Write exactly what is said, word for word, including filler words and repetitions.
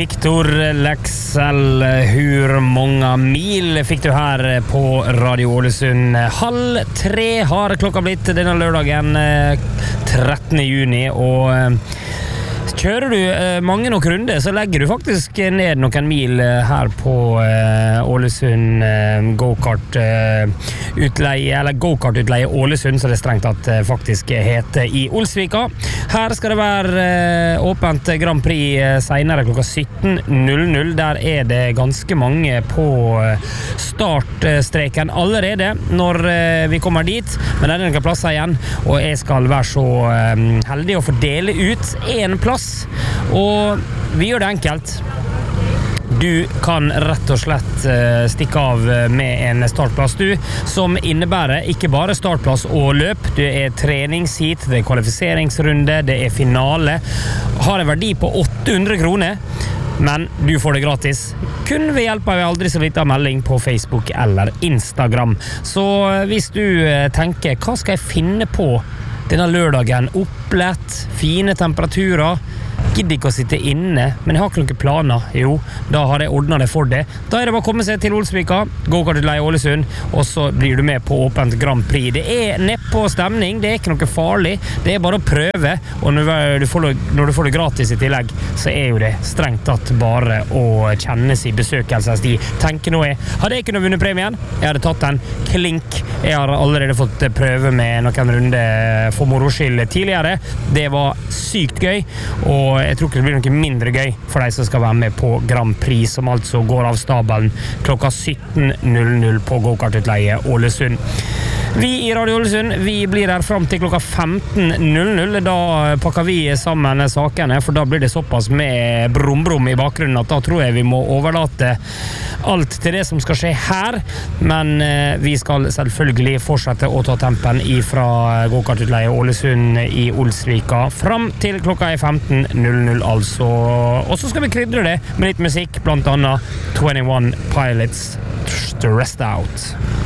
Victor Leksell, hur många mil fick du här på Radio Ålesund? Halv tre har klokka blitt denne lørdagen trettende juni, og kjører du eh, mange nok runder, så legger du faktisk ned noen mil eh, her på eh, Ålesund eh, go-kart eh, utleie, eller go-kart-utleie Ålesund, så det strengt at eh, faktisk heter i Olsvika. Her skal det være eh, åpent Grand Prix eh, senere klokka sytten null null. Der er det ganske mange på eh, startstreken allerede når eh, vi kommer dit, men det er noen plasser igjen, og jeg skal være så eh, heldig å få dele ut en plass. Og vi gjør det enkelt. Du kan rett og slett stikke av med en startplass du, som innebærer ikke bare startplass og løp. Det er treningsheat, det er kvalifiseringsrunde, det er finale. Har en verdi på åtte hundre kroner, men du får det gratis. Kun ved hjelp av aldri så liten melding på Facebook eller Instagram. Så hvis du tenker, hva skal jeg finne på denne lørdagen? Opplett, fine temperaturer, gidder ikke å sitte inne, men jeg har ikke noen planer. Jo, da har jeg ordnet det for det. Da er det bare å komme seg til Olsvika, go-kart-utleie Ålesund, og så blir du med på åpent Grand Prix. Det er neppe stemning, det er ikke noe farlig, det er bare å prøve, og når du får det, når du får det gratis i tillegg, så er jo det strengt tatt bare å kjennes i besøkelsestid. Tenker nå jeg, hadde jeg kunnet vunnet premien? Jeg hadde tatt en klink. Jeg har allerede fått prøve med noen runder for moro skyld tidligere. Det var sykt gøy, og jeg tror ikke det blir noe mindre gøy for de som skal være med på Grand Prix, som altså går av stabelen klokka sytten null null på go-kart-utleie Ålesund. Vi i Radio Ålesund, vi blir her frem til klokka femten null null. Da pakker vi sammen sakene, for da blir det såpass med brum-brum i bakgrunnen at da tror jeg vi må overlate alt til det som skal skje her. Men eh, vi skal selvfølgelig fortsette å ta tempen ifra go-kart-utleie Ålesund i Olsvika frem til klokka er femten null null altså. Og så skal vi krydre det med litt musikk, blant annet twenty-one Pilots Stressed Out.